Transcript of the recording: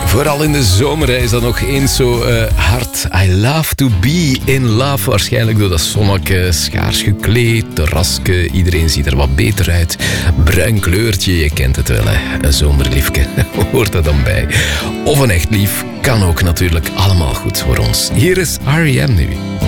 Vooral in de zomer is dat nog eens zo hard. I love to be in love. Waarschijnlijk door dat zonnetje, schaars gekleed, terrasje. Iedereen ziet er wat beter uit. Bruin kleurtje, je kent het wel, hè. Een zomerliefje hoort er dan bij. Of een echt lief, kan ook natuurlijk allemaal goed voor ons. Hier is R.E.M. nu.